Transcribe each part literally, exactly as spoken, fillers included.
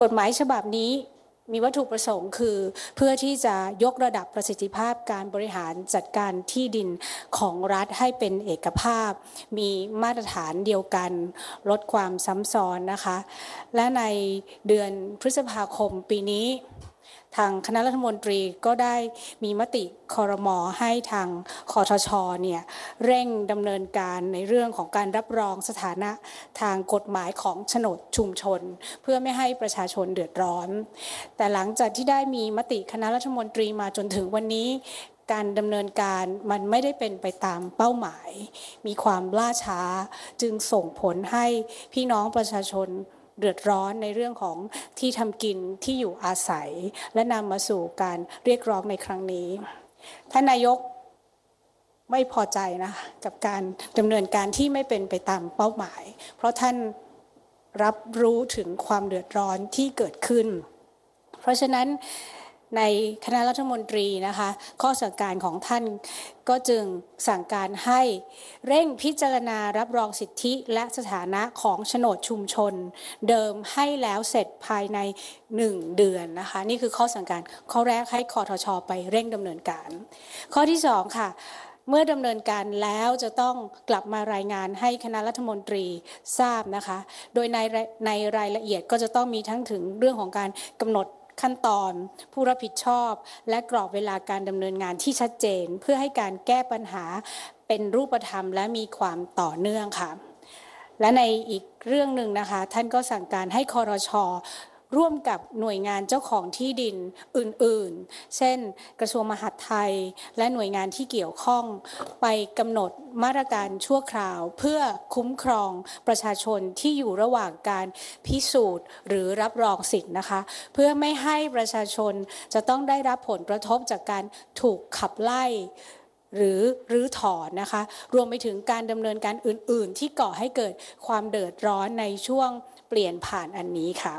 กฎหมายฉบับนี้มีวัตถุประสงค์คือเพื่อที่จะยกระดับประสิทธิภาพการบริหารจัดการที่ดินของรัฐให้เป็นเอกภาพมีมาตรฐานเดียวกันลดความซ้ำซ้อนนะคะและในเดือนพฤษภาคมปีนี้ทางคณะรัฐมนตรีก็ได้มีมติครม.ให้ทางคทช.เนี่ยเร่งดำเนินการในเรื่องของการรับรองสถานะทางกฎหมายของโฉนดชุมชนเพื่อไม่ให้ประชาชนเดือดร้อนแต่หลังจากที่ได้มีมติคณะรัฐมนตรีมาจนถึงวันนี้การดำเนินการมันไม่ได้เป็นไปตามเป้าหมายมีความล่าช้าจึงส่งผลให้พี่น้องประชาชนเดือดร้อนในเรื่องของที่ทำกินที่อยู่อาศัยและนำมาสู่การเรียกร้องในครั้งนี้ท่านนายกไม่พอใจนะกับการดำเนินการที่ไม่เป็นไปตามเป้าหมายเพราะท่านรับรู้ถึงความเดือดร้อนที่เกิดขึ้นเพราะฉะนั้นในคณะรัฐมนตรีนะคะข้อสั่งการของท่านก็จึงสั่งการให้เร่งพิจารณารับรองสิทธิและสถานะของโฉนดชุมชนเดิมให้แล้วเสร็จภายในหนึ่งเดือนนะคะนี่คือข้อสั่งการข้อแรกให้คทช.ไปเร่งดำเนินการข้อที่สองค่ะเมื่อดำเนินการแล้วจะต้องกลับมารายงานให้คณะรัฐมนตรีทราบนะคะโดยในในรายละเอียดก็จะต้องมีทั้งถึงเรื่องของการกำหนดขั้นตอนผู้รับผิดชอบและกรอบเวลาการดำเนินงานที่ชัดเจนเพื่อให้การแก้ปัญหาเป็นรูปธรรมและมีความต่อเนื่องค่ะและในอีกเรื่องหนึ่งนะคะท่านก็สั่งการให้ครช.ร่วมกับหน่วยงานเจ้าของที่ดินอื่นๆเช่นกระทรวงมหาดไทยและหน่วยงานที่เกี่ยวข้องไปกำหนดมาตรการชั่วคราวเพื่อคุ้มครองประชาชนที่อยู่ระหว่างการพิสูจน์หรือรับรองสิทธิ์นะคะเพื่อไม่ให้ประชาชนจะต้องได้รับผลกระทบจากการถูกขับไล่หรือรื้อถอนนะคะรวมไปถึงการดำเนินการอื่นๆที่ก่อให้เกิดความเดือดร้อนในช่วงเปลี่ยนผ่านอันนี้ค่ะ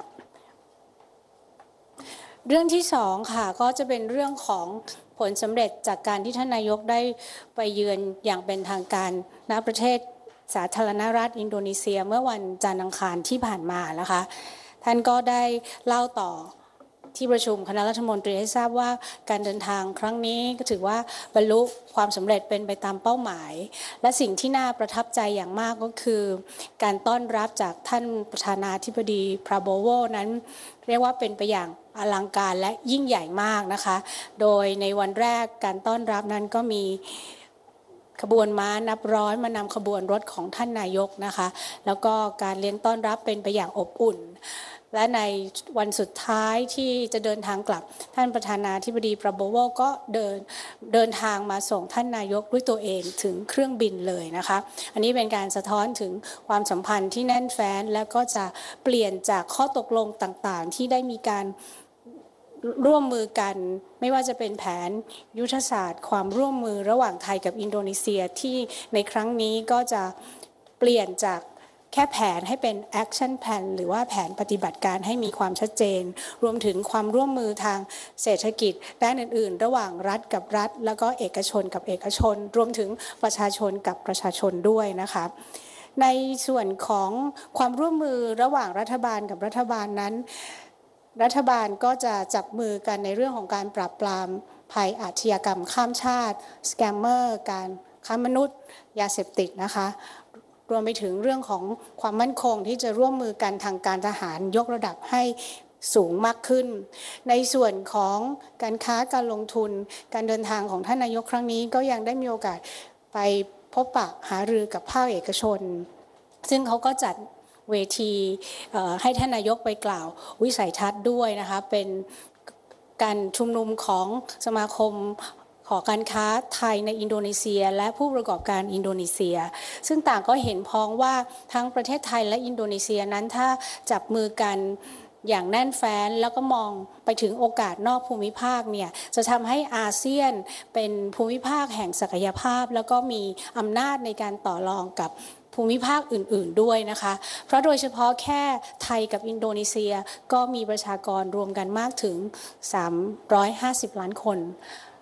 เรื่องที่สองค่ะก็จะเป็นเรื่องของผลสำเร็จจากการที่ท่านนายกได้ไปเยือนอย่างเป็นทางการณประเทศสาธารณรัฐอินโดนีเซียเมื่อวันจันทร์อังคารที่ผ่านมานะคะท่านก็ได้เล่าต่อที่ประชุมคณะรัฐมนตรีให้ทราบว่าการเดินทางครั้งนี้ก็ถือว่าบรรลุความสำเร็จเป็นไปตามเป้าหมายและสิ่งที่น่าประทับใจอย่างมากก็คือการต้อนรับจากท่านประธานาธิบดีพราโบโวนั้นเรียกว่าเป็นไปอย่างอลังการและยิ่งใหญ่มากนะคะโดยในวันแรกการต้อนรับนั้นก็มีขบวนม้านับร้อยมานำขบวนรถของท่านนายกนะคะแล้วก็การเลี้ยงต้อนรับเป็นไปอย่างอบอุ่นและในวันสุดท้ายที่จะเดินทางกลับท่านประธานาธิบดีปราโบโวก็เดินเดินทางมาส่งท่านนายกด้วยตัวเองถึงเครื่องบินเลยนะคะอันนี้เป็นการสะท้อนถึงความสัมพันธ์ที่แน่นแฟ้นแล้วก็จะเปลี่ยนจากข้อตกลงต่างๆที่ได้มีการร่วมมือกันไม่ว่าจะเป็นแผนยุทธศาสตร์ความร่วมมือระหว่างไทยกับอินโดนีเซียที่ในครั้งนี้ก็จะเปลี่ยนจากแค่แผนให้เป็น action plan หรือว่าแผนปฏิบัติการให้มีความชัดเจนรวมถึงความร่วมมือทางเศรษฐกิจด้านอื่นๆระหว่างรัฐกับรัฐแล้วก็เอกชนกับเอกชนรวมถึงประชาชนกับประชาชนด้วยนะคะในส่วนของความร่วมมือระหว่างรัฐบาลกับรัฐบาลนั้นรัฐบาลก็จะจับมือกันในเรื่องของการปราบปรามภัยอาชญากรรมข้ามชาติสแกมเมอร์การค้ามนุษย์ยาเสพติดนะคะรวมไปถึงเรื่องของความมั่นคงที่จะร่วมมือกันทางการทหารยกระดับให้สูงมากขึ้นในส่วนของการค้าการลงทุนการเดินทางของท่านนายกครั้งนี้ก็ยังได้มีโอกาสไปพบปะหารือกับภาคเอกชนซึ่งเขาก็จัดเวทีให้ท่านนายกไปกล่าววิสัยทัศน์ด้วยนะคะเป็นการชุมนุมของสมาคมหอการค้าไทยในอินโดนีเซียและผู้ประกอบการอินโดนีเซียซึ่งต่างก็เห็นพ้องว่าทั้งประเทศไทยและอินโดนีเซียนั้นถ้าจับมือกันอย่างแน่นแฟ้นแล้วก็มองไปถึงโอกาสนอกภูมิภาคเนี่ยจะทำให้อาเซียนเป็นภูมิภาคแห่งศักยภาพแล้วก็มีอำนาจในการต่อรองกับภูมิภาคอื่นๆด้วยนะคะเพราะโดยเฉพาะแค่ไทยกับอินโดนีเซียก็มีประชากรรวมกันมากถึงสามร้อยห้าสิบล้านคน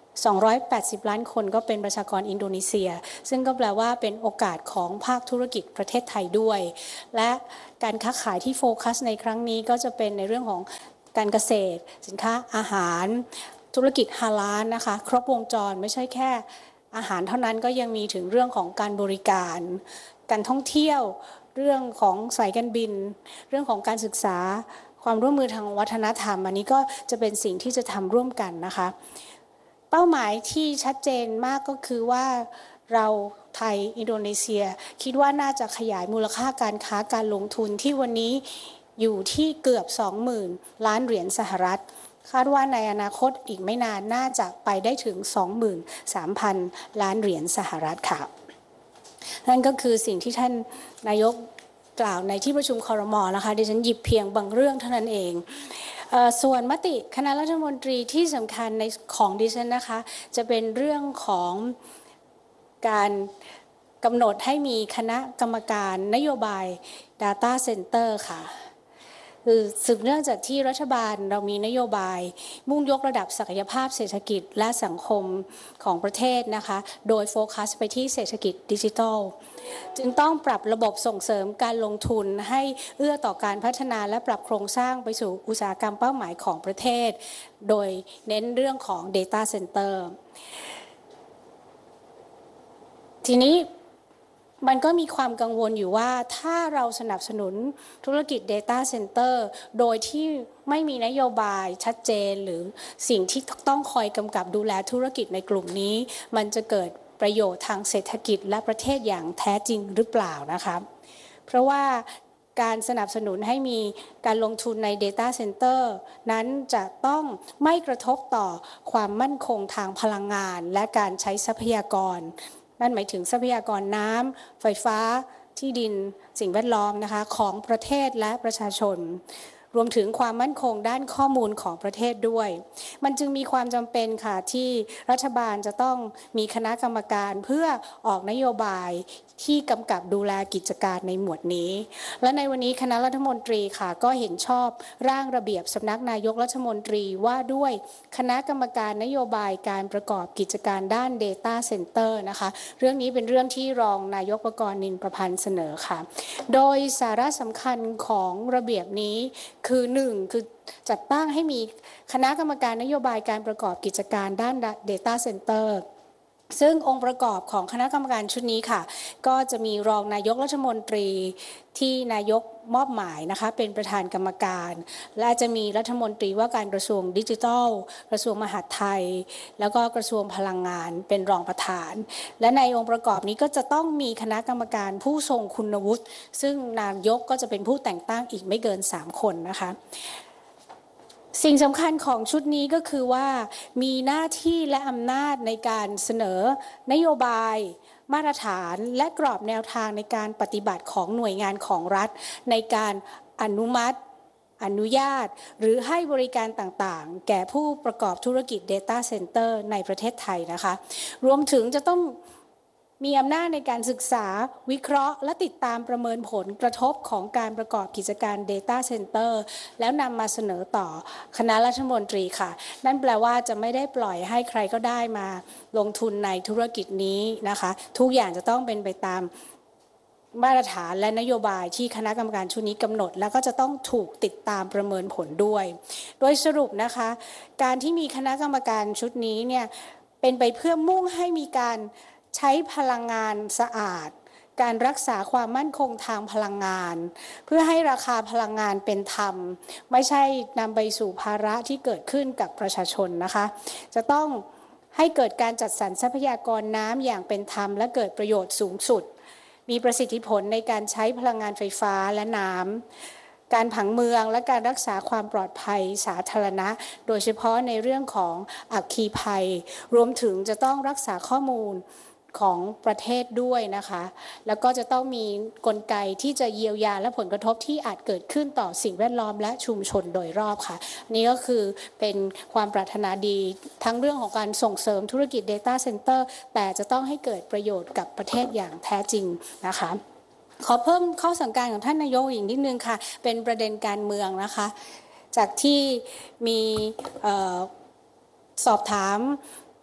สองร้อยแปดสิบล้านคนก็เป็นประชากรอินโดนีเซียซึ่งก็แปลว่าเป็นโอกาสของภาคธุรกิจประเทศไทยด้วยและการค้าขายที่โฟกัสในครั้งนี้ก็จะเป็นในเรื่องของการเกษตรสินค้าอาหารธุรกิจฮาลาลนะคะครบวงจรไม่ใช่แค่อาหารเท่านั้นก็ยังมีถึงเรื่องของการบริการการท่องเที่ยวเรื่องของสายการบินเรื่องของการศึกษาความร่วมมือทางวัฒนธรรมอันนี้ก็จะเป็นสิ่งที่จะทำร่วมกันนะคะเป้าหมายที่ชัดเจนมากก็คือว่าเราไทยอินโดนีเซียคิดว่าน่าจะขยายมูลค่าการค้าการลงทุนที่วันนี้อยู่ที่เกือบ สองหมื่น ล้านเหรียญสหรัฐคาดว่าในอนาคตอีกไม่นานน่าจะไปได้ถึง สองหมื่นสามพัน ล้านเหรียญสหรัฐค่ะนั่นก็คือสิ่งที่ท่านนายกกล่าวในที่ประชุมครม.นะคะดิฉันหยิบเพียงบางเรื่องเท่านั้นเองส่วนมติคณะรัฐมนตรีที่สำคัญในของดิฉันนะคะจะเป็นเรื่องของการกำหนดให้มีคณะกรรมการนโยบาย Data Center ค่ะคือสืบเนื่องจากที่รัฐบาลเรามีนโยบายมุ่งยกระดับศักยภาพเศรษฐกิจและสังคมของประเทศนะคะโดยโฟกัสไปที่เศรษฐกิจดิจิทัลจึงต้องปรับระบบส่งเสริมการลงทุนให้เอื้อต่อการพัฒนาและปรับโครงสร้างไปสู่อุตสาหกรรมเป้าหมายของประเทศโดยเน้นเรื่องของ Data Center ทีนี้มันก็มีความกังวลอยู่ว่าถ้าเราสนับสนุนธุรกิจ Data Center โดยที่ไม่มีนโยบายชัดเจนหรือสิ่งที่ต้องคอยกำกับดูแลธุรกิจในกลุ่มนี้มันจะเกิดประโยชน์ทางเศรษฐกิจและประเทศอย่างแท้จริงหรือเปล่านะคะเพราะว่าการสนับสนุนให้มีการลงทุนใน Data Center นั้นจะต้องไม่กระทบต่อความมั่นคงทางพลังงานและการใช้ทรัพยากรนั่นหมายถึงทรัพยากรน้ำไฟฟ้าที่ดินสิ่งแวดล้อมนะคะของประเทศและประชาชนรวมถึงความมั่นคงด้านข้อมูลของประเทศด้วยมันจึงมีความจำเป็นค่ะที่รัฐบาลจะต้องมีคณะกรรมการเพื่อออกนโยบายที่กำกับดูแลกิจการในหมวดนี้และในวันนี้คณะรัฐมนตรีค่ะก็เห็นชอบร่างระเบียบสำนักนายกรัฐมนตรีว่าด้วยคณะกรรมการนโยบายการประกอบกิจการด้าน Data Center นะคะเรื่องนี้เป็นเรื่องที่รองนายกประกรณ์นินประพันธ์เสนอค่ะโดยสาระสำคัญของระเบียบนี้คือหนึ่งคือจัดตั้งให้มีคณะกรรมการนโยบายการประกอบกิจการด้าน Data Center ซึ่งองค์ประกอบของคณะกรรมการชุดนี้ค่ะก็จะมีรองนายกรัฐมนตรีที่นายกมอบหมายนะคะเป็นประธานกรรมการและจะมีรัฐมนตรีว่าการกระทรวงดิจิทัลกระทรวงมหาดไทยแล้วก็กระทรวงพลังงานเป็นรองประธานและในองค์ประกอบนี้ก็จะต้องมีคณะกรรมการผู้ทรงคุณวุฒิซึ่งนายกก็จะเป็นผู้แต่งตั้งอีกไม่เกินสามคนนะคะสิ่งสำคัญของชุดนี้ก็คือว่ามีหน้าที่และอำนาจในการเสนอนโยบายมาตรฐานและกรอบแนวทางในการปฏิบัติของหน่วยงานของรัฐในการอนุมัติอนุญาตหรือให้บริการต่างๆแก่ผู้ประกอบธุรกิจ Data Center ในประเทศไทยนะคะรวมถึงจะต้องมีอำนาจในการศึกษาวิเคราะห์และติดตามประเมินผลกระทบของการประกอบกิจการ Data Center แล้วนำมาเสนอต่อคณะรัฐมนตรีค่ะนั่นแปลว่าจะไม่ได้ปล่อยให้ใครก็ได้มาลงทุนในธุรกิจนี้นะคะทุกอย่างจะต้องเป็นไปตามมาตรฐานและนโยบายที่คณะกรรมการชุดนี้กำหนดแล้วก็จะต้องถูกติดตามประเมินผลด้วยโดยสรุปนะคะการที่มีคณะกรรมการชุดนี้เนี่ยเป็นไปเพื่อมุ่งให้มีการใช้พลังงานสะอาดการรักษาความมั่นคงทางพลังงานเพื่อให้ราคาพลังงานเป็นธรรมไม่ใช่นำไปสู่ภาระที่เกิดขึ้นกับประชาชนนะคะจะต้องให้เกิดการจัดสรรทรัพยากรน้ำอย่างเป็นธรรมและเกิดประโยชน์สูงสุดมีประสิทธิผลในการใช้พลังงานไฟฟ้าและน้ำการผังเมืองและการรักษาความปลอดภัยสาธารณะโดยเฉพาะในเรื่องของอัคคีภัยรวมถึงจะต้องรักษาข้อมูลของประเทศด้วยนะคะแล้วก็จะต้องมีกลไกที่จะเยียวยาและผลกระทบที่อาจเกิดขึ้นต่อสิ่งแวดล้อมและชุมชนโดยรอบค่ะนี่ก็คือเป็นความปรารถนาดีทั้งเรื่องของการส่งเสริมธุรกิจ Data Center แต่จะต้องให้เกิดประโยชน์กับประเทศอย่างแท้จริงนะคะขอเพิ่มข้อสั่งการของท่านนายกอีกนิดนึงค่ะเป็นประเด็นการเมืองนะคะจากที่มีสอบถาม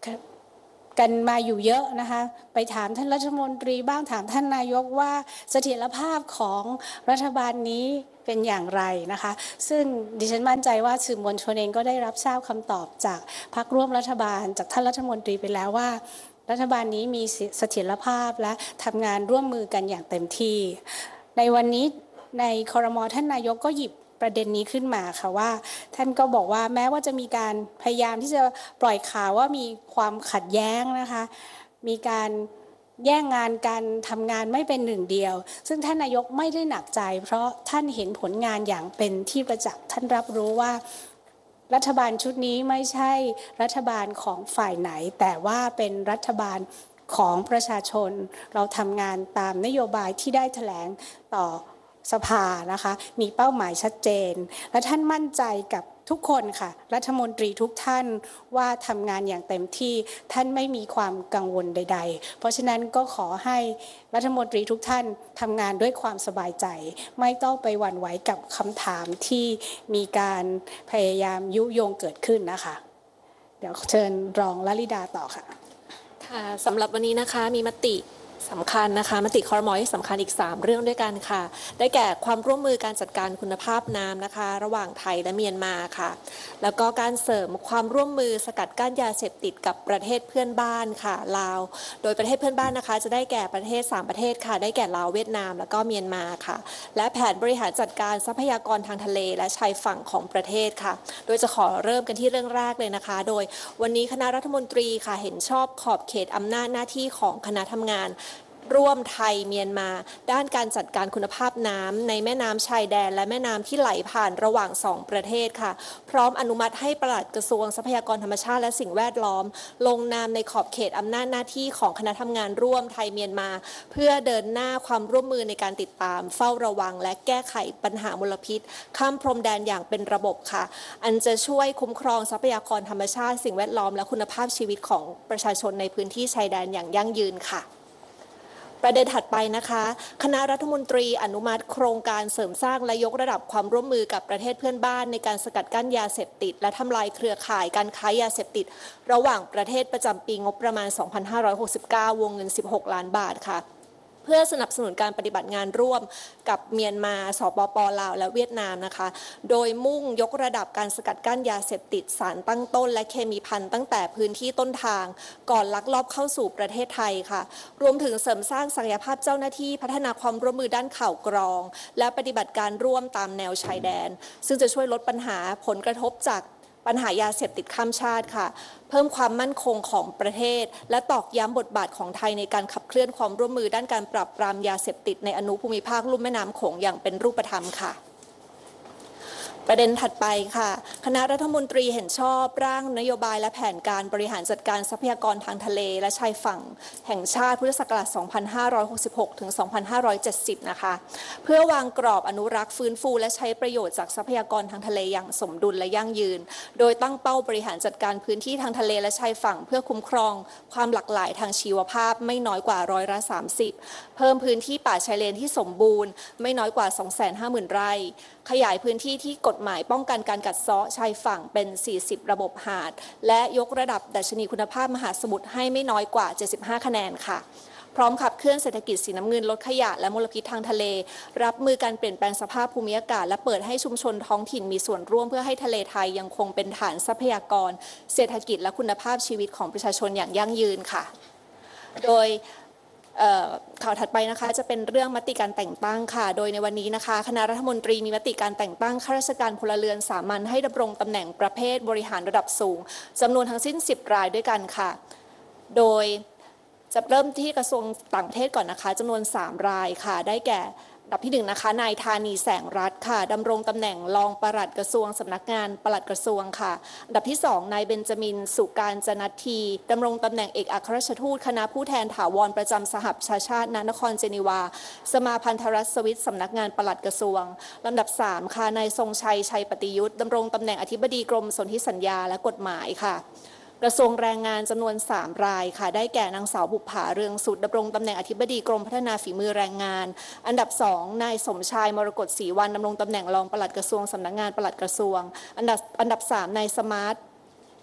กันมาอยู่เยอะนะคะไปถามท่านรัฐมนตรีบ้างถามท่านนายกว่าเสถียรภาพของรัฐบาลนี้เป็นอย่างไรนะคะซึ่งดิฉันมั่นใจว่าสื่อมวลชนเองก็ได้รับทราบคำตอบจากพรรคร่วมรัฐบาลจากท่านรัฐมนตรีไปแล้วว่ารัฐบาลนี้มีเสถียรภาพและทำงานร่วมมือกันอย่างเต็มที่ในวันนี้ในครม.ท่านนายกก็หยิบประเด็นนี้ขึ้นมาค่ะว่าท่านก็บอกว่าแม้ว่าจะมีการพยายามที่จะปล่อยข่าวว่ามีความขัดแย้งนะคะมีการแย่งงานการทำงานไม่เป็นหนึ่งเดียวซึ่งท่านนายกไม่ได้หนักใจเพราะท่านเห็นผลงานอย่างเป็นที่ประจักษ์ท่านรับรู้ว่ารัฐบาลชุดนี้ไม่ใช่รัฐบาลของฝ่ายไหนแต่ว่าเป็นรัฐบาลของประชาชนเราทำงานตามนโยบายที่ได้แถลงต่อสภานะคะมีเป้าหมายชัดเจนและท่านมั่นใจกับทุกคนค่ะรัฐมนตรีทุกท่านว่าทำงานอย่างเต็มที่ท่านไม่มีความกังวลใดๆเพราะฉะนั้นก็ขอให้รัฐมนตรีทุกท่านทำงานด้วยความสบายใจไม่ต้องไปหวั่นไหวกับคำถามที่มีการพยายามยุยงเกิดขึ้นนะคะเดี๋ยวเชิญรองลลิดาต่อค่ะค่ะสำหรับวันนี้นะคะมีมติสำคัญนะคะมติครม.ที่สำคัญอีกสามเรื่องด้วยกันค่ะได้แก่ความร่วมมือการจัดการคุณภาพน้ำนะคะระหว่างไทยและเมียนมาค่ะแล้วก็การเสริมความร่วมมือสกัดกั้นยาเสพติดกับประเทศเพื่อนบ้านค่ะลาวโดยประเทศเพื่อนบ้านนะคะจะได้แก่ประเทศสามประเทศค่ะได้แก่ลาวเวียดนามแล้วก็เมียนมาค่ะและแผนบริหารจัดการทรัพยากรทางทะเลและชายฝั่งของประเทศค่ะโดยจะขอเริ่มกันที่เรื่องแรกเลยนะคะโดยวันนี้คณะรัฐมนตรีค่ะเห็นชอบขอบเขตอำนาจหน้าที่ของคณะทำงานร่วมไทยเมียนมาด้านการจัดการคุณภาพน้ำในแม่น้ำชายแดนและแม่น้ำที่ไหลผ่านระหว่างสองประเทศค่ะพร้อมอนุมัติให้ปลัดกระทรวงทรัพยากรธรรมชาติและสิ่งแวดล้อมลงนามในขอบเขตอำนาจหน้าที่ของคณะทำงานร่วมไทยเมียนมาเพื่อเดินหน้าความร่วมมือในการติดตามเฝ้าระวังและแก้ไขปัญหามลพิษข้ามพรมแดนอย่างเป็นระบบค่ะอันจะช่วยคุ้มครองทรัพยากรธรรมชาติสิ่งแวดล้อมและคุณภาพชีวิตของประชาชนในพื้นที่ชายแดนอย่างยั่งยืนค่ะประเด็นถัดไปนะคะคณะรัฐมนตรีอนุมัติโครงการเสริมสร้างและยกระดับความร่วมมือกับประเทศเพื่อนบ้านในการสกัดกั้นยาเสพติดและทำลายเครือข่ายการค้ายาเสพติดระหว่างประเทศประจำปีงบประมาณ สองพันห้าร้อยหกสิบเก้า วงเงิน สิบหก ล้านบาทค่ะเพื่อสนับสนุนการปฏิบัติงานร่วมกับเมียนมาสปป.ลาวและเวียดนามนะคะโดยมุ่งยกระดับการสกัดกั้นยาเสพติดสารตั้งต้นและเคมีภัณฑ์ตั้งแต่พื้นที่ต้นทางก่อนลักลอบเข้าสู่ประเทศไทยค่ะรวมถึงเสริมสร้างศักยภาพเจ้าหน้าที่พัฒนาความร่วมมือด้านข่าวกรองและปฏิบัติการร่วมตามแนวชายแดนซึ่งจะช่วยลดปัญหาผลกระทบจากปัญหายาเสพติดข้ามชาติค่ะเพิ่มความมั่นคงของประเทศและตอกย้ำบทบาทของไทยในการขับเคลื่อนความร่วมมือด้านการปราบปรามยาเสพติดในอนุภูมิภาคลุ่มแม่น้ำโขงอย่างเป็นรูปธรรมค่ะประเด็นถัดไปค่ะคณะรัฐมนตรีเห็นชอบร่างนโยบายและแผนการบริหารจัดการทรัพยากรทางทะเลและชายฝั่งแห่งชาติพุทธศักราช สองพันห้าร้อยหกสิบหก ถึง สองพันห้าร้อยเจ็ดสิบ นะคะเพื่อวางกรอบอนุรักษ์ฟื้นฟูและใช้ประโยชน์จากทรัพยากรทางทะเลอย่างสมดุลและยั่งยืนโดยตั้งเป้าบริหารจัดการพื้นที่ทางทะเลและชายฝั่งเพื่อคุ้มครองความหลากหลายทางชีวภาพไม่น้อยกว่าร้อยละสามสิบเพิ่มพื้นที่ป่าชายเลนที่สมบูรณ์ไม่น้อยกว่า สองแสนห้าหมื่น ไร่ขยายพื้นที่ที่กฎหมายป้องกันการกัดเซาะชายฝั่งเป็น สี่สิบ ระบบหาดและยกระดับดัชนีคุณภาพมหาสมุทรให้ไม่น้อยกว่า เจ็ดสิบห้า คะแนนค่ะพร้อมขับเคลื่อนเศรษฐกิจสีน้ำเงินลดขยะและมลพิษทางทะเลรับมือการเปลี่ยนแปลงสภาพภูมิอากาศและเปิดให้ชุมชนท้องถิ่นมีส่วนร่วมเพื่อให้ทะเลไทยยังคงเป็นฐานทรัพยากรเศรษฐกิจและคุณภาพชีวิตของประชาชนอย่างยั่งยืนค่ะโดยข่าวถัดไปนะคะจะเป็นเรื่องมติการแต่งตั้งค่ะโดยในวันนี้นะคะคณะรัฐมนตรีมีมติการแต่งตั้งข้าราชการพลเรือนสามัญให้ดำรงตำแหน่งประเภทบริหารระดับสูงจำนวนทั้งสิ้นสิบรายด้วยกันค่ะโดยจะเริ่มที่กระทรวงต่างประเทศก่อนนะคะจำนวนสามรายค่ะได้แก่อันดับที่หนึ่งนะคะนายธานีแสงรัตน์ค่ะดำรงตำแหน่งรองปลัดกระทรวงสำนักงานปลัดกระทรวงค่ะอันดับที่สองนายเบนจามินสุการจนัททีดำรงตำแหน่งเอกอัครราชทูตคณะผู้แทนถาวรประจำสหประชาชาติณนครเจนีวาสมาพันธรัฐสวิตสำนักงานปลัดกระทรวงลำดับสามค่ะนายทรงชัยชัยปฏิยุทธ์ดำรงตำแหน่งอธิบดีกรมสนธิสัญญาและกฎหมายค่ะกระทรวงแรงงานจำนวนสามรายค่ะได้แก่นางสาวบุภาเรืองสุดดำรงตำแหน่งอธิบดีกรมพัฒนาฝีมือแรงงานอันดับสองนายสมชายมรกตศรีวรรณดำรงตำแหน่งรองปลัดกระทรวงสำนักงานปลัดกระทรวงอันดับอันดับสามนายสมาร์ท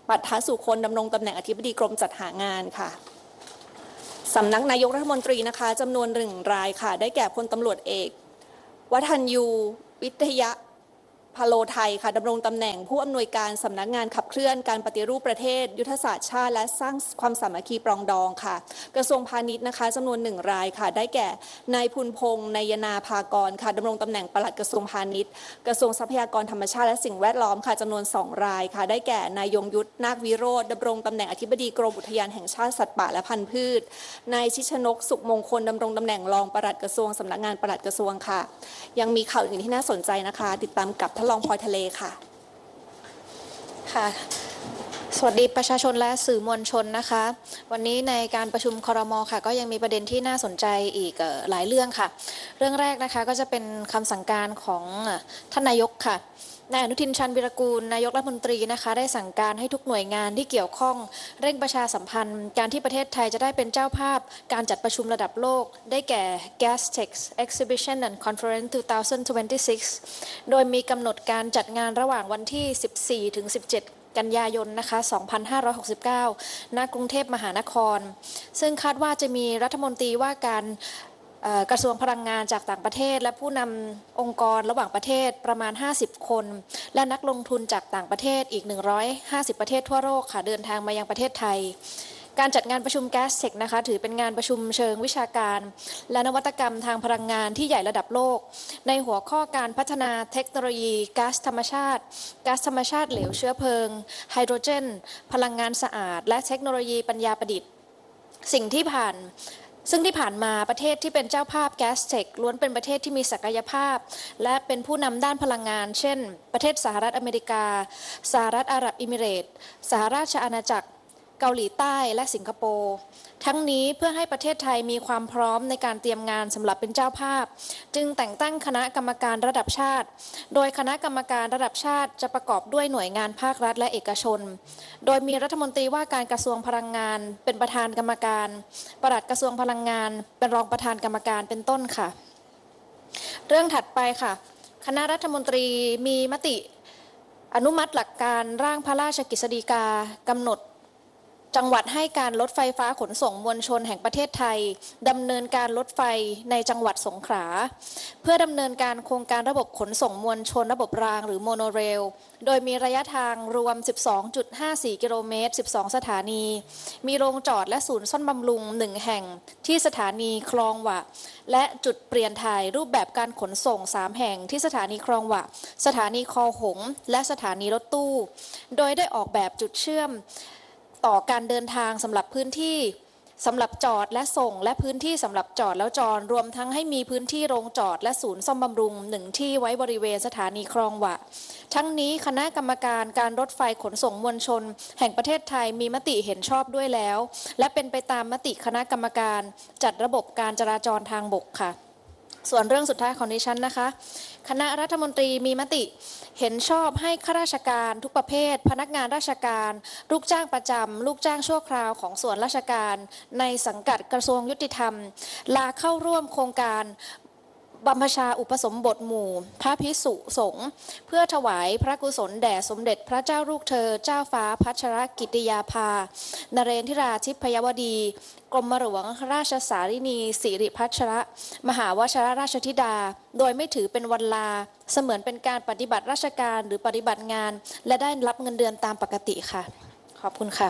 ปัทภสุคนดำรงตำแหน่งอธิบดีกรมจัดหางานค่ะสำนักนายกรัฐมนตรีนะคะจำนวนหนึ่งรายค่ะได้แก่พลตำรวจเอกวัฒนยูวิทยาพโลไทยค่ะดำรงตำแหน่งผู้อำนวยการสำนักงานขับเคลื่อนการปฏิรูปประเทศยุทธศาสตร์ชาติและสร้างความสามัคคีปรองดองค่ะกระทรวงพาณิชย์นะคะจำนวนหนึ่งรายค่ะได้แก่นายพุนพงษ์นายนาภากรค่ะดำรงตำแหน่งปลัดกระทรวงพาณิชย์กระทรวงทรัพยากรธรรมชาติและสิ่งแวดล้อมค่ะจำนวนสองรายค่ะได้แก่นายยงยุทธนาควิโรจน์ดำรงตำแหน่งอธิบดีกรมอุทยานแห่งชาติสัตว์ป่าและพันธุ์พืชนายชิชนกสุขมงคลดำรงตำแหน่งรองปลัดกระทรวงสำนักงานปลัดกระทรวงค่ะยังมีข่าวอื่นที่น่าสนใจนะคะติดตามกับท่านรองพลอยทะเลค่ะค่ะสวัสดีประชาชนและสื่อมวลชนนะคะวันนี้ในการประชุมครม.ค่ะก็ยังมีประเด็นที่น่าสนใจอีกหลายเรื่องค่ะเรื่องแรกนะคะก็จะเป็นคำสั่งการของท่านนายกค่ะนายอนุทินชาญวิรากูลนายกรัฐมนตรีนะคะได้สั่งการให้ทุกหน่วยงานที่เกี่ยวข้องเร่งประชาสัมพันธ์การที่ประเทศไทยจะได้เป็นเจ้าภาพการจัดประชุมระดับโลกได้แก่ Gastech Exhibition and Conference สองพันยี่สิบหกโดยมีกำหนดการจัดงานระหว่างวันที่สิบสี่ถึงสิบเจ็ดกันยายนนะคะสองพันห้าร้อยหกสิบเก้าณกรุงเทพมหานครซึ่งคาดว่าจะมีรัฐมนตรีว่าการกระทรวงพลังงานจากต่างประเทศและผู้นำองค์กรระหว่างประเทศประมาณห้าสิบคนและนักลงทุนจากต่างประเทศอีกหนึ่งร้อยห้าสิบประเทศทั่วโลกค่ะเดินทางมายังประเทศไทยการจัดงานประชุม Gastech นะคะถือเป็นงานประชุมเชิงวิชาการและนวัตกรรมทางพลังงานที่ใหญ่ระดับโลกในหัวข้อการพัฒนาเทคโนโลยีก๊าซธรรมชาติก๊าซธรรมชาติเหลวเชื้อเพลิงไฮโดรเจนพลังงานสะอาดและเทคโนโลยีปัญญาประดิษฐ์สิ่งที่ผ่านซึ่งที่ผ่านมาประเทศที่เป็นเจ้าภาพ Gastech ล้วนเป็นประเทศที่มีศักยภาพและเป็นผู้นำด้านพลังงานเช่นประเทศสหรัฐอเมริกาสหรัฐอาหรับเอมิเรตส์สหราชอาณาจักรเกาหลีใต้และสิงคโปร์ทั้งนี้เพื่อให้ประเทศไทยมีความพร้อมในการเตรียมงานสำหรับเป็นเจ้าภาพจึงแต่งตั้งคณะกรรมการระดับชาติโดยคณะกรรมการระดับชาติจะประกอบด้วยหน่วยงานภาครัฐและเอกชนโดยมีรัฐมนตรีว่าการกระทรวงพลังงานเป็นประธานกรรมการปลัดกระทรวงพลังงานเป็นรองประธานกรรมการเป็นต้นค่ะเรื่องถัดไปค่ะคณะรัฐมนตรีมีมติอนุมัติหลักการร่างพระราชกฤษฎีกากำหนดจังหวัดให้การรถไฟฟ้าขนส่งมวลชนแห่งประเทศไทยดำเนินการรถไฟในจังหวัดสงขลาเพื่อดำเนินการโครงการระบบขนส่งมวลชนระบบรางหรือโมโนเรลโดยมีระยะทางรวม สิบสองจุดห้าสี่ กิโลเมตร สิบสอง สถานีมีโรงจอดและศูนย์ซ่อมบำรุงหนึ่งแห่งที่สถานีคลองหวะและจุดเปลี่ยนถ่ายรูปแบบการขนส่งสามแห่งที่สถานีคลองหวะสถานีคอหงส์และสถานีรถตู้โดยได้ออกแบบจุดเชื่อมต่อการเดินทางสำหรับพื้นที่สำหรับจอดและส่งและพื้นที่สำหรับจอดแล้วจอดรวมทั้งให้มีพื้นที่โรงจอดและศูนย์ซ่อมบำรุงหนึ่งที่ไว้บริเวณสถานีคลองหวะทั้งนี้คณะกรรมการการรถไฟขนส่งมวลชนแห่งประเทศไทยมีมติเห็นชอบด้วยแล้วและเป็นไปตามมติคณะกรรมการจัดระบบการจราจรทางบกค่ะส่วนเรื่องสุดท้ายของดิฉันนะคะคณะรัฐมนตรีมีมติเห็นชอบให้ข้าราชการทุกประเภทพนักงานราชการลูกจ้างประจำลูกจ้างชั่วคราวของส่วนราชการในสังกัดกระทรวงยุติธรรมลาเข้าร่วมโครงการบรรพชาอุปสมบทหมู่พระภิกษุสงฆ์เพื่อถวายพระกุศลแด่สมเด็จพระเจ้าลูกเธอเจ้าฟ้าพัชรกิติยาภานเรนทิราธิพยวดีกรมหลวงราชสารินีสิริพัชรมหาวชิรราชธิดาโดยไม่ถือเป็นวันลาเสมือนเป็นการปฏิบัติราชการหรือปฏิบัติงานและได้รับเงินเดือนตามปกติค่ะขอบคุณค่ะ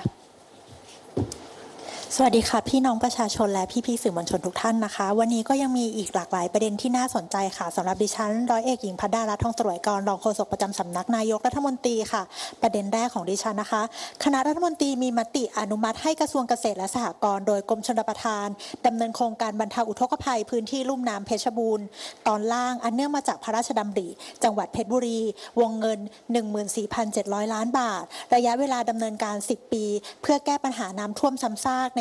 สวัสดีค่ะพี่น้องประชาชนและพี่ๆสื่อมวลชนทุกท่านนะคะวันนี้ก็ยังมีอีกหลากหลายประเด็นที่น่าสนใจค่ะสำหรับดิฉันร้อยเอกหญิงภัดดารัตน์ทองสรวยกรรองโฆษกประจำสำนักนายกรัฐมนตรีค่ะประเด็นแรกของดิฉันนะคะคณะรัฐมนตรีมีมติอนุมัติให้กระทรวงเกษตรและสหกรณ์โดยกรมชลประทานดำเนินโครงการบรรเทาอุทกภัยพื้นที่ลุ่มน้ำเพชรบูรณ์ตอนล่างอันเนื่องมาจากพระราชดำริจังหวัดเพชรบุรีวงเงิน หนึ่งหมื่นสี่พันเจ็ดร้อย ล้านบาทระยะเวลาดำเนินการสิบปีเพื่อแก้ปัญหาน้ำท่วมซ้ำซากใน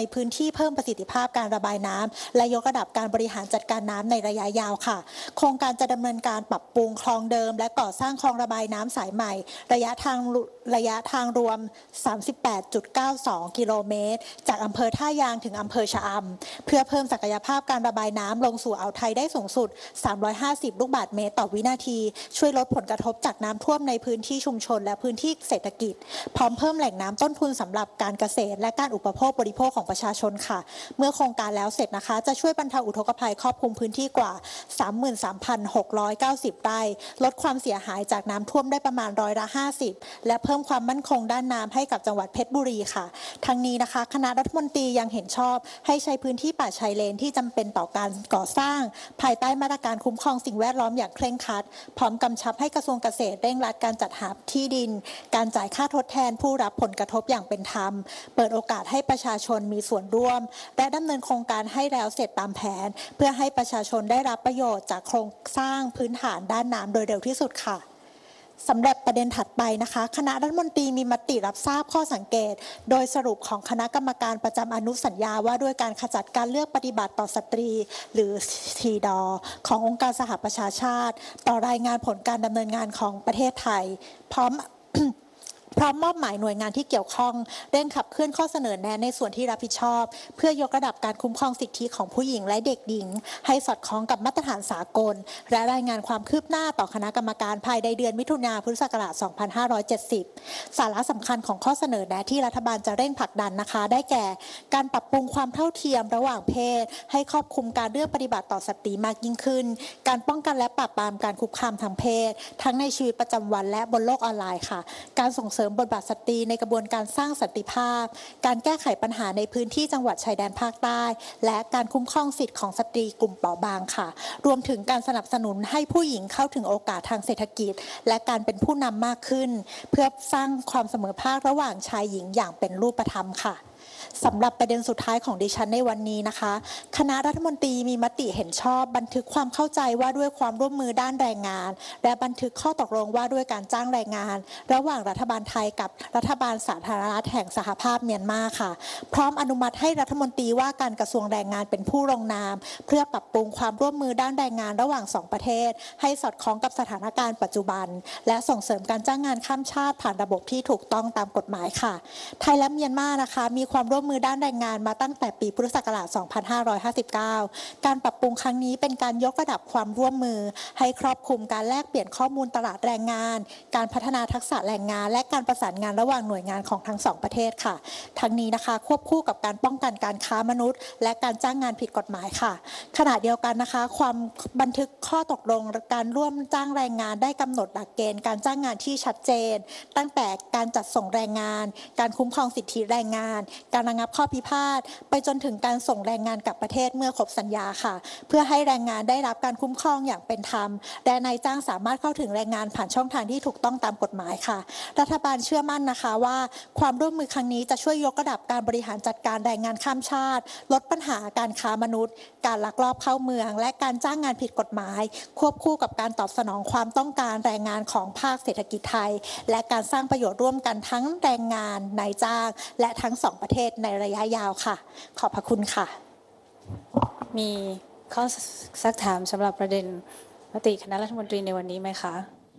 ในพื้นที่เพิ่มประสิทธิภาพการระบายน้ำและยกระดับการบริหารจัดการน้ำในระยะยาวค่ะโครงการจะดำเนินการปรับปรุงคลองเดิมและก่อสร้างคลองระบายน้ำสายใหม่ระยะทางระยะทางรวม สามสิบแปดจุดเก้าสอง กิโลเมตรจากอำเภอท่ายางถึงอำเภอชะอำเพื่อเพิ่มศักยภาพการระบายน้ำลงสู่อ่าวไทยได้สูงสุดสามร้อยห้าสิบลูกบาศก์เมตรต่อวินาทีช่วยลดผลกระทบจากน้ำท่วมในพื้นที่ชุมชนและพื้นที่เศรษฐกิจพร้อมเพิ่มแหล่งน้ำต้นทุนสำหรับการเกษตรและการอุปโภคบริโภคของประชาชนค่ะเมื่อโครงการแล้วเสร็จนะคะจะช่วยบรรเทาอุทกภัยครอบคลุมพื้นที่กว่า สามหมื่นสามพันหกร้อยเก้าสิบ ไร่ลดความเสียหายจากน้ำท่วมได้ประมาณร้อยละห้าสิบและเพิ่มความมั่นคงด้านน้ำให้กับจังหวัดเพชรบุรีค่ะทั้งนี้นะคะคณะรัฐมนตรียังเห็นชอบให้ใช้พื้นที่ป่าชายเลนที่จำเป็นต่อการก่อสร้างภายใต้มาตรการคุ้มครองสิ่งแวดล้อมอย่างเคร่งครัดพร้อมกำชับให้กระทรวงเกษตรเร่งรัดการจัดหาที่ดินการจ่ายค่าทดแทนผู้รับผลกระทบอย่างเป็นธรรมเปิดโอกาสให้ประชาชนมีส่วนร่วมและดำเนินโครงการให้แล้วเสร็จตามแผนเพื่อให้ประชาชนได้รับประโยชน์จากโครงสร้างพื้นฐานด้านน้ำโดยเร็วที่สุดค่ะสำหรับประเด็นถัดไปนะคะคณะรัฐมนตรีมีมติรับทราบข้อสังเกตโดยสรุปของคณะกรรมการประจำอนุสัญญาว่าด้วยการขจัดการเลือกปฏิบัติต่อสตรีหรือ ซี ดี โอ ขององค์การสหประชาชาติต่อรายงานผลการดำเนินงานของประเทศไทยพร้อม พร้อมมอบหมายหน่วยงานที่เกี่ยวข้องเร่งขับเคลื่อนข้อเสนอแนะในส่วนที่รับผิดชอบเพื่อยกระดับการคุ้มครองสิทธิของผู้หญิงและเด็กหญิงให้สอดคล้องกับมาตรฐานสากลและรายงานความคืบหน้าต่อคณะกรรมการภายในเดือนมิถุนายนพุทธศักราช สองพันห้าร้อยเจ็ดสิบ สาระสำคัญของข้อเสนอแนะที่รัฐบาลจะเร่งผลักดันนะคะได้แก่การปรับปรุงความเท่าเทียมระหว่างเพศให้ครอบคลุมการเลือกปฏิบัติต่อสตรีมากยิ่งขึ้นการป้องกันและปราบปรามการคุกคามทางเพศทั้งในชีวิตประจำวันและบนโลกออนไลน์ค่ะการส่งเสริมบทบาทสตรีในกระบวนการสร้างสันติภาพการแก้ไขปัญหาในพื้นที่จังหวัดชายแดนภาคใต้และการคุ้มครองสิทธิของสตรีกลุ่มเปราะบางค่ะรวมถึงการสนับสนุนให้ผู้หญิงเข้าถึงโอกาสทางเศรษฐกิจและการเป็นผู้นำมากขึ้นเพื่อสร้างความเสมอภาคระหว่างชายหญิงอย่างเป็นรูปธรรมค่ะสำหรับประเด็นสุดท้ายของดิฉันในวันนี้นะคะคณะรัฐมนตรีมีมติเห็นชอบบันทึกความเข้าใจว่าด้วยความร่วมมือด้านแรงงานและบันทึกข้อตกลงว่าด้วยการจ้างแรงงานระหว่างรัฐบาลไทยกับรัฐบาลสาธารณรัฐแห่งสหภาพเมียนมาค่ะพร้อมอนุมัติให้รัฐมนตรีว่าการกระทรวงแรงงานเป็นผู้ลงนามเพื่อปรับปรุงความร่วมมือด้านแรงงานระหว่างสองประเทศให้สอดคล้องกับสถานการณ์ปัจจุบันและส่งเสริมการจ้างงานข้ามชาติผ่านระบบที่ถูกต้องตามกฎหมายค่ะไทยและเมียนมานะคะมีความร่วมมือด้านแรงงานมาตั้งแต่ปีพุทธศักราช สองพันห้าร้อยห้าสิบเก้า การปรับปรุงครั้งนี้เป็นการยกระดับความร่วมมือให้ครอบคลุมการแลกเปลี่ยนข้อมูลตลาดแรงงานการพัฒนาทักษะแรงงานและการประสานงานระหว่างหน่วยงานของทั้งสองประเทศค่ะทั้งนี้นะคะควบคู่กับการป้องกันการค้ามนุษย์และการจ้างงานผิดกฎหมายค่ะขณะเดียวกันนะคะความบันทึกข้อตกลงการร่วมจ้างแรงงานได้กำหนดหลักเกณฑ์การจ้างงานที่ชัดเจนตั้งแต่การจัดส่งแรงงานการคุ้มครองสิทธิแรงงานการระงับข้อพิพาทไปจนถึงการส่งแรงงานกลับประเทศเมื่อครบสัญญาค่ะเพื่อให้แรงงานได้รับการคุ้มครองอย่างเป็นธรรมและนายจ้างสามารถเข้าถึงแรงงานผ่านช่องทางที่ถูกต้องตามกฎหมายค่ะรัฐบาลเชื่อมั่นนะคะว่าความร่วมมือครั้งนี้จะช่วยยกระดับการบริหารจัดการแรงงานข้ามชาติลดปัญหาการค้ามนุษย์การลักลอบเข้าเมืองและการจ้างงานผิดกฎหมายควบคู่กับการตอบสนองความต้องการแรงงานของภาคเศรษฐกิจไทยและการสร้างประโยชน์ร่วมกันทั้งแรงงานนายจ้างและทั้งสองประเทศในระยะยาวค่ะขอบพระคุณค่ะมีข้อซักถามสำหรับประเด็นมติคณะรัฐมนตรีในวันนี้ไหมคะ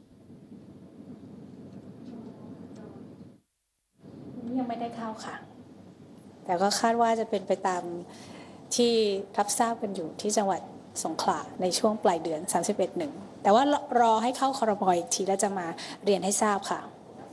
ยังไม่ได้เข้าค่ะแต่ก็คาดว่าจะเป็นไปตามที่รับทราบกันอยู่ที่จังหวัดสงขลาในช่วงปลายเดือนสามสิบเอ็ดหนึ่งแต่ว่ารอให้เข้าครม.อีกทีแล้วจะมาเรียนให้ทราบค่ะ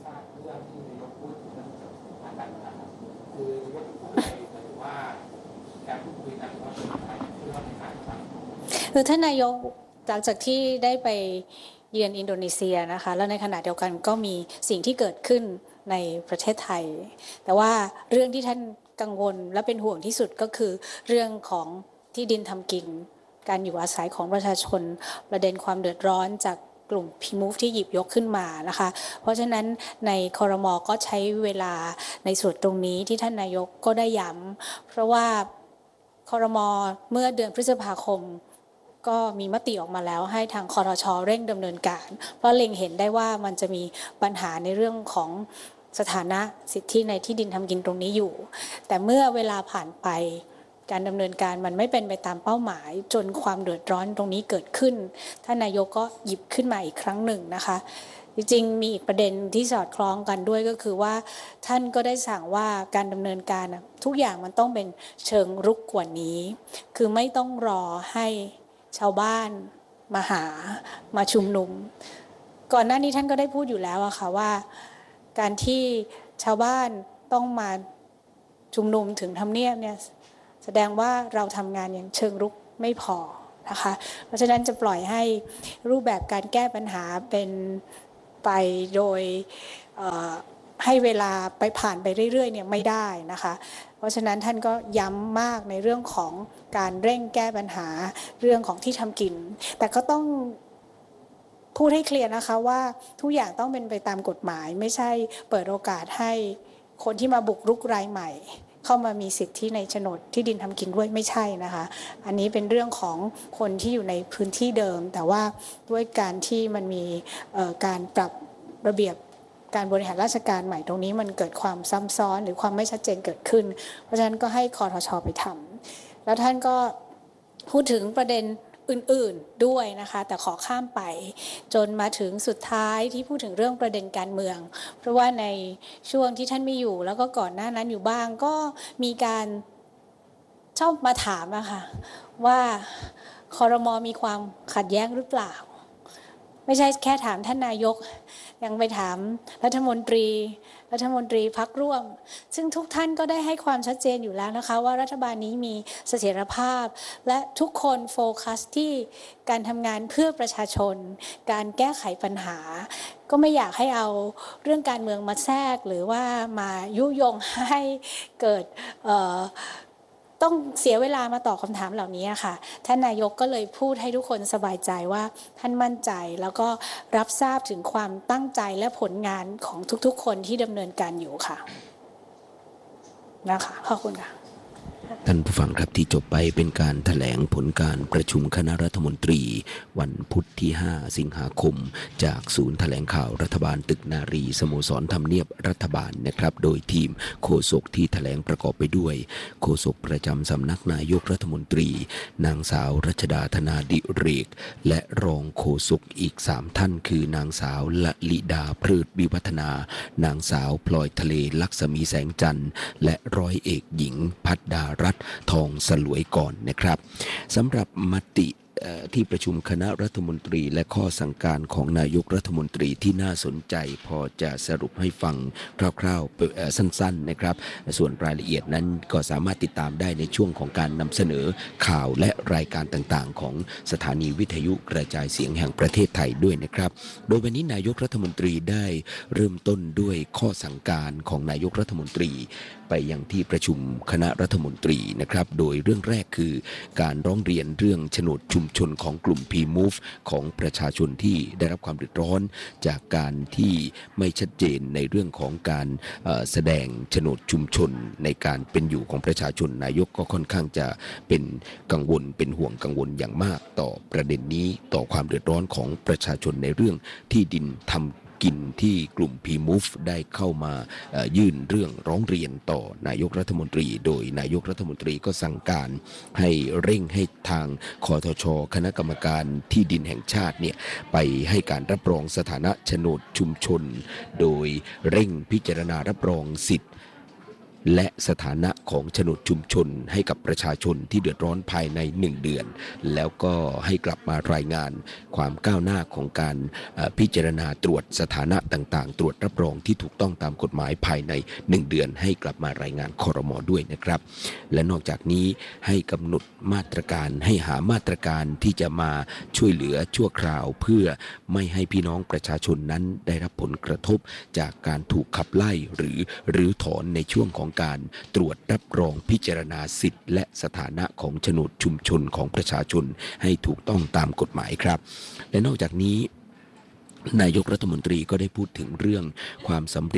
คือท่านนายกหลังจากที่ได้ไปเยือนอินโดนีเซียนะคะแล้วในขณะเดียวกันก็มีสิ่งที่เกิดขึ้นในประเทศไทยแต่ว่าเรื่องที่ท่านกังวลและเป็นห่วงที่สุดก็คือเรื่องของที่ดินทำกินการอยู่อาศัยของประชาชนประเด็นความเดือดร้อนจากกลุ่มพีมูฟที่หยิบยกขึ้นมานะคะเพราะฉะนั้นในครม.ก็ใช้เวลาในส่วนตรงนี้ที่ท่านนายกก็ได้ย้ำเพราะว่าครม.เมื่อเดือนพฤษภาคมก็มีมติออกมาแล้วให้ทางครช.เร่งดำเนินการเพราะเล็งเห็นได้ว่ามันจะมีปัญหาในเรื่องของสถานะสิทธิในที่ดินทำกินตรงนี้อยู่แต่เมื่อเวลาผ่านไปการดำเนินการมันไม่เป็นไปตามเป้าหมายจนความเดือดร้อนตรงนี้เกิดขึ้นท่านนายกก็หยิบขึ้นมาอีกครั้งหนึ่งนะคะจริงๆมีอีกประเด็นที่สอดคล้องกันด้วยก็คือว่าท่านก็ได้สั่งว่าการดำเนินการทุกอย่างมันต้องเป็นเชิงรุกกว่านี้คือไม่ต้องรอให้ชาวบ้านมาหามาชุมนุมก่อนหน้านี้ท่านก็ได้พูดอยู่แล้วอะค่ะว่าการที่ชาวบ้านต้องมาชุมนุมถึงทำเนียบเนี่ยแสดงว่าเราทำงานอย่างเชิงรุกไม่พอนะคะเพราะฉะนั้นจะปล่อยให้รูปแบบการแก้ปัญหาเป็นไปโดยให้เวลาไปผ่านไปเรื่อยๆเนี่ยไม่ได้นะคะเพราะฉะนั้นท่านก็ย้ำมากในเรื่องของการเร่งแก้ปัญหาเรื่องของที่ทำกินแต่ก็ต้องพูดให้เคลียร์นะคะว่าทุกอย่างต้องเป็นไปตามกฎหมายไม่ใช่เปิดโอกาสให้คนที่มาบุกรุกรายใหม่เข้ามามีสิทธิในโฉนดที่ดินทำกินด้วยไม่ใช่นะคะอันนี้เป็นเรื่องของคนที่อยู่ในพื้นที่เดิมแต่ว่าด้วยการที่มันมีการปรับระเบียบการบริหารราชการใหม่ตรงนี้มันเกิดความซ้ำซ้อนหรือความไม่ชัดเจนเกิดขึ้นเพราะฉะนั้นก็ให้คทช.ไปทำแล้วท่านก็พูดถึงประเด็นอื่นๆด้วยนะคะแต่ขอข้ามไปจนมาถึงสุดท้ายที่พูดถึงเรื่องประเด็นการเมืองเพราะว่าในช่วงที่ท่านไม่อยู่แล้วก็ก่อนหน้านั้นอยู่บ้างก็มีการชอบมาถามอะค่ะว่าครม.มีความขัดแย้งหรือเปล่าไม่ใช่แค่ถามท่านนายกยังไปถามรัฐมนตรีรัฐมนตรีพรรคร่วมซึ่งทุกท่านก็ได้ให้ความชัดเจนอยู่แล้วนะคะว่ารัฐบาลนี้มีเสถียรภาพและทุกคนโฟกัสที่การทำงานเพื่อประชาชนการแก้ไขปัญหาก็ไม่อยากให้เอาเรื่องการเมืองมาแทรกหรือว่ามายุยงให้เกิดเอ่อต้องเสียเวลามาตอบคำถามเหล่านี้ค่ะท่านนายกก็เลยพูดให้ทุกคนสบายใจว่าท่านมั่นใจแล้วก็รับทราบถึงความตั้งใจและผลงานของทุกๆคนที่ดำเนินการอยู่ค่ะนะคะขอบคุณค่ะท่านผู้ฟังครับที่จบไปเป็นการแถลงผลการประชุมคณะรัฐมนตรีวันพุธที่ห้าสิงหาคมจากศูนย์แถลงข่าวรัฐบาลตึกนารีสโมสรทำเนียบรัฐบาลนะครับโดยทีมโฆษกที่แถลงประกอบไปด้วยโฆษกประจำสำนักนายกรัฐมนตรีนางสาวรัชดาธนาดิเรกและรองโฆษกอีกสามท่านคือนางสาวละลิดาพืชวิวัฒนานางสาวพลอยทะเลลักษมีแสงจันทร์และร้อยเอกหญิงพัฒดารัตน์ทองสลวยก่อนนะครับสำหรับมติที่ประชุมคณะรัฐมนตรีและข้อสั่งการของนายกรัฐมนตรีที่น่าสนใจพอจะสรุปให้ฟังคร่าวๆสั้นๆนะครับส่วนรายละเอียดนั้นก็สามารถติดตามได้ในช่วงของการนำเสนอข่าวและรายการต่างๆของสถานีวิทยุกระจายเสียงแห่งประเทศไทยด้วยนะครับโดยวันนี้นายกรัฐมนตรีได้เริ่มต้นด้วยข้อสั่งการของนายกรัฐมนตรีไปยังที่ประชุมคณะรัฐมนตรีนะครับโดยเรื่องแรกคือการร้องเรียนเรื่องโฉนดชุมชนของกลุ่ม พี มูฟ ของประชาชนที่ได้รับความเดือดร้อนจากการที่ไม่ชัดเจนในเรื่องของการแสดงโฉนดชุมชนในการเป็นอยู่ของประชาชนนายกก็ค่อนข้างจะเป็นกังวลเป็นห่วงกังวลอย่างมากต่อประเด็นนี้ต่อความเดือดร้อนของประชาชนในเรื่องที่ดินทำกินที่กลุ่ม พี มูฟ ได้เข้ามายื่นเรื่องร้องเรียนต่อนายกรัฐมนตรีโดยนายกรัฐมนตรีก็สั่งการให้เร่งให้ทางคทช.คณะกรรมการที่ดินแห่งชาติเนี่ยไปให้การรับรองสถานะโฉนดชุมชนโดยเร่งพิจารณารับรองสิทธิและสถานะของโฉนดชุมชนให้กับประชาชนที่เดือดร้อนภายในหนึ่งเดือนแล้วก็ให้กลับมารายงานความก้าวหน้าของการพิจารณาตรวจสถานะต่างๆตรวจรับรองที่ถูกต้องตามกฎหมายภายในหนึ่งเดือนให้กลับมารายงานครม.ด้วยนะครับและนอกจากนี้ให้กำหนดมาตรการให้หามาตรการที่จะมาช่วยเหลือชั่วคราวเพื่อไม่ให้พี่น้องประชาชนนั้นได้รับผลกระทบจากการถูกขับไล่หรือรื้อถอนในช่วงของการตรวจรับรองพิจารณาสิทธิและสถานะของโฉนดชุมชนของประชาชนให้ถูกต้องตามกฎหมายครับและนอกจากนี้นายกรัฐมนตรีก็ได้พูดถึงเรื่องความสำเร็จ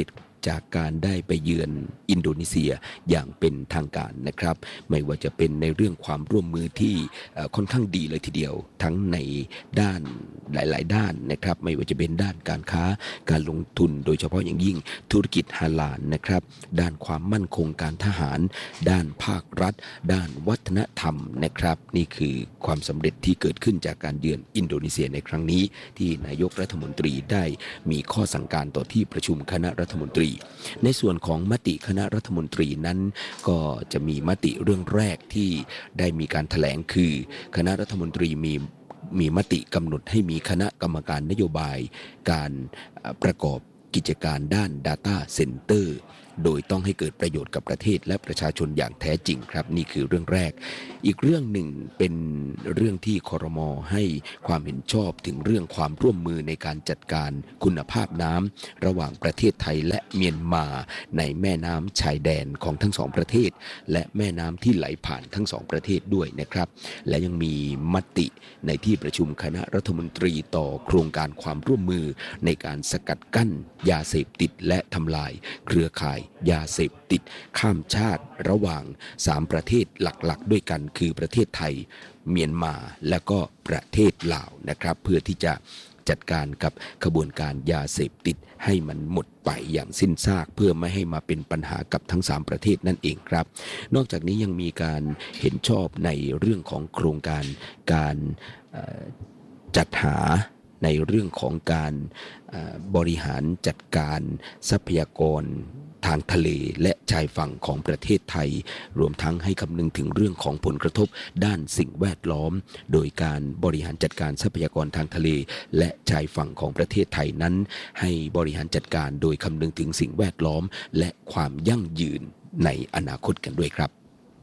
จากการได้ไปเยือนอินโดนีเซียอย่างเป็นทางการนะครับไม่ว่าจะเป็นในเรื่องความร่วมมือที่ค่อนข้างดีเลยทีเดียวทั้งในด้านหลายๆด้านนะครับไม่ว่าจะเป็นด้านการค้าการลงทุนโดยเฉพาะอย่างยิ่งธุรกิจฮาลาลนะครับด้านความมั่นคงการทหารด้านภาครัฐด้านวัฒนธรรมนะครับนี่คือความสำเร็จที่เกิดขึ้นจากการเยือนอินโดนีเซียในครั้งนี้ที่นายกรัฐมนตรีได้มีข้อสั่งการต่อที่ประชุมคณะรัฐมนตรีในส่วนของมติคณะรัฐมนตรีนั้นก็จะมีมติเรื่องแรกที่ได้มีการแถลงคือคณะรัฐมนตรีมีมีมติกำหนดให้มีคณะกรรมการนโยบายการประกอบกิจการด้าน Data Center โดยต้องให้เกิดประโยชน์กับประเทศและประชาชนอย่างแท้จริงครับนี่คือเรื่องแรกอีกเรื่องหนึ่งเป็นเรื่องที่ครม.ให้ความเห็นชอบถึงเรื่องความร่วมมือในการจัดการคุณภาพน้ำระหว่างประเทศไทยและเมียนมาในแม่น้ำชายแดนของทั้งสองประเทศและแม่น้ำที่ไหลผ่านทั้งสองประเทศด้วยนะครับและยังมีมติในที่ประชุมคณะรัฐมนตรีต่อโครงการความร่วมมือในการสกัดกั้นยาเสพติดและทำลายเครือข่ายยาเสพติดข้ามชาติระหว่างสามประเทศหลักๆด้วยกันคือประเทศไทยเมียนมาและก็ประเทศลาวนะครับเพื่อที่จะจัดการกับขบวนการยาเสพติดให้มันหมดไปอย่างสิ้นซากเพื่อไม่ให้มาเป็นปัญหากับทั้งสามประเทศนั่นเองครับนอกจากนี้ยังมีการเห็นชอบในเรื่องของโครงการการจัดหาในเรื่องของการบริหารจัดการทรัพยากรทางทะเลและชายฝั่งของประเทศไทยรวมทั้งให้คำนึงถึงเรื่องของผลกระทบด้านสิ่งแวดล้อมโดยการบริหารจัดการทรัพยากรทางทะเลและชายฝั่งของประเทศไทยนั้นให้บริหารจัดการโดยคำนึงถึงสิ่งแวดล้อมและความยั่งยืนในอนาคตกันด้วยครับ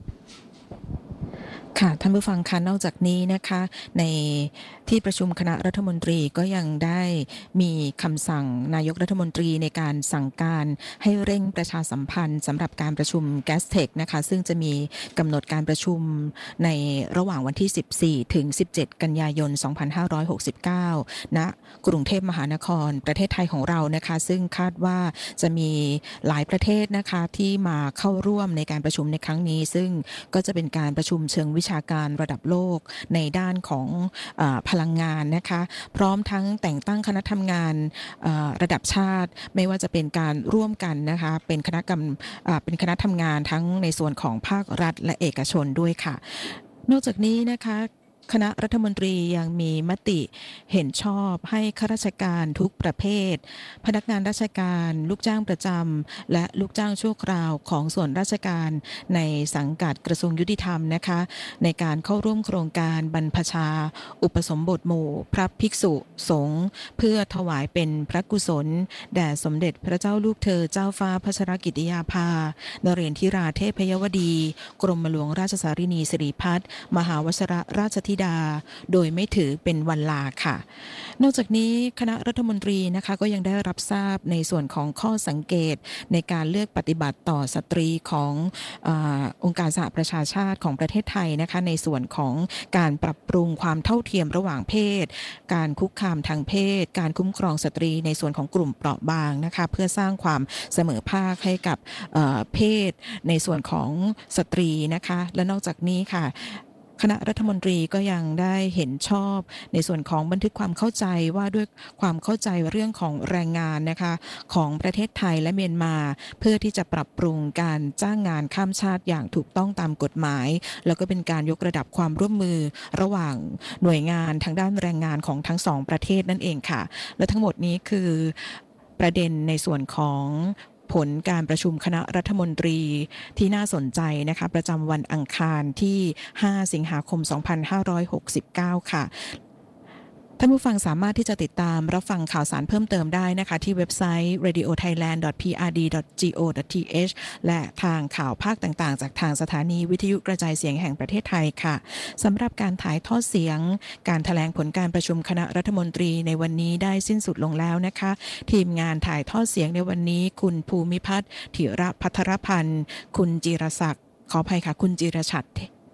ค่ะท่านผู้ฟังคะนอกจากนี้นะคะในที่ประชุมคณะรัฐมนตรีก็ยังได้มีคำสั่งนายกรัฐมนตรีในการสั่งการให้เร่งประชาสัมพันธ์สำหรับการประชุม แกสเทค นะคะซึ่งจะมีกำหนดการประชุมในระหว่างวันที่สิบสี่ถึงสิบเจ็ดกันยายนสองพันห้าร้อยหกสิบเก้าณกรุงเทพมหานครประเทศไทยของเรานะคะซึ่งคาดว่าจะมีหลายประเทศนะคะที่มาเข้าร่วมในการประชุมในครั้งนี้ซึ่งก็จะเป็นการประชุมเชิงวิชาการระดับโลกในด้านของเอ่อพลังงานนะคะพร้อมทั้งแต่งตั้งคณะทำงานเอ่อระดับชาติไม่ว่าจะเป็นการร่วมกันนะคะเป็นคณะกรรมเอ่อเป็นคณะทำงานทั้งในส่วนของภาครัฐและเอกชนด้วยค่ะนอกจากนี้นะคะคณะรัฐมนตรียังมีมติเห็นชอบให้ข้าราชการทุกประเภทพนักงานราชการลูกจ้างประจำและลูกจ้างชั่วคราวของส่วนราชการในสังกัดกระทรวงยุติธรรมนะคะในการเข้าร่วมโครงการบรรพชาอุปสมบทหมู่พระภิกษุสงฆ์เพื่อถวายเป็นพระกุศลแด่สมเด็จพระเจ้าลูกเธอเจ้าฟ้าพัชรกิติยาภานเรศธิราเทพยวดีกรมหลวงราชสารินีสิริพัฒน์มหาวชิรราชธิดาโดยไม่ถือเป็นวันลาค่ะนอกจากนี้คณะรัฐมนตรีนะคะก็ยังได้รับทราบในส่วนของข้อสังเกตในการเลือกปฏิบัติต่อสตรีของเอ่อองค์การสหประชาชาติของประเทศไทยนะคะในส่วนของการปรับปรุงความเท่าเทียมระหว่างเพศการคุกคามทางเพศการคุ้มครองสตรีในส่วนของกลุ่มเปราะบางนะคะเพื่อสร้างความเสมอภาคให้กับเอ่อเพศในส่วนของสตรีนะคะและนอกจากนี้ค่ะคณะรัฐมนตรีก็ยังได้เห็นชอบในส่วนของบันทึกความเข้าใจว่าด้วยความเข้าใจเรื่องของแรงงานนะคะของประเทศไทยและเมียนมาเพื่อที่จะปรับปรุงการจ้างงานข้ามชาติอย่างถูกต้องตามกฎหมายแล้วก็เป็นการยกระดับความร่วมมือระหว่างหน่วยงานทางด้านแรงงานของทั้งสองประเทศนั่นเองค่ะและทั้งหมดนี้คือประเด็นในส่วนของผลการประชุมคณะรัฐมนตรีที่น่าสนใจนะคะประจำวันอังคารที่ห้าสิงหาคมสองพันห้าร้อยหกสิบเก้าค่ะท่านผู้ฟังสามารถที่จะติดตามรับฟังข่าวสารเพิ่มเติมได้นะคะที่เว็บไซต์ เรดิโอไทยแลนด์ ดอท พี อาร์ ดี ดอท จี โอ ดอท ที เอช และทางข่าวภาคต่างๆจากทางสถานีวิทยุกระจายเสียงแห่งประเทศไทยค่ะสำหรับการถ่ายทอดเสียงการแถลงผลการประชุมคณะรัฐมนตรีในวันนี้ได้สิ้นสุดลงแล้วนะคะทีมงานถ่ายทอดเสียงในวันนี้คุณภูมิพัฒน์ถิระภัทรพันธ์คุณจิรศักดิ์ขออภัยค่ะคุณจิรชัดเท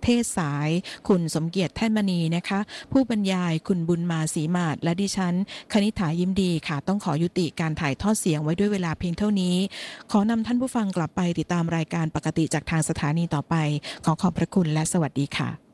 เทศสายคุณสมเกียรติแท่นมณีนะคะผู้บรรยายคุณบุญมาศรีมาศและดิฉันคณิษฐายิ้มดีค่ะต้องขอยุติการถ่ายทอดเสียงไว้ด้วยเวลาเพียงเท่านี้ขอนำท่านผู้ฟังกลับไปติดตามรายการปกติจากทางสถานีต่อไปขอขอบพระคุณและสวัสดีค่ะ